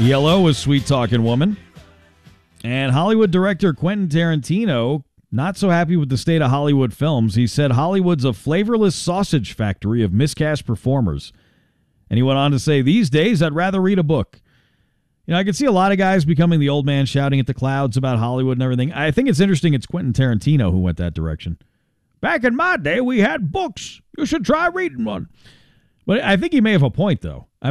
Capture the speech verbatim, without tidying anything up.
E L O was Sweet Talking Woman. And Hollywood director Quentin Tarantino, not so happy with the state of Hollywood films. He said Hollywood's a flavorless sausage factory of miscast performers. And he went on to say, these days, I'd rather read a book. You know, I can see a lot of guys becoming the old man shouting at the clouds about Hollywood and everything. I think it's interesting it's Quentin Tarantino who went that direction. Back in my day, we had books. You should try reading one. But I think he may have a point, though.